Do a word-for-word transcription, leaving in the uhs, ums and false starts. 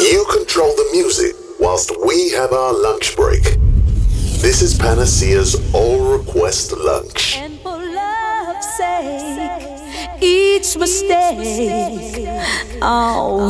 You control the music whilst we have our lunch break. This is Panacea's All Request Lunch. And for love's sake, each mistake, oh.